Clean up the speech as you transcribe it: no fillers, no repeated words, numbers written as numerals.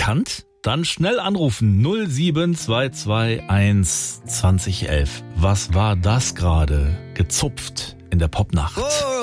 erkannt? Dann schnell anrufen 07221 2011. Was war das gerade? Gezupft in der Popnacht.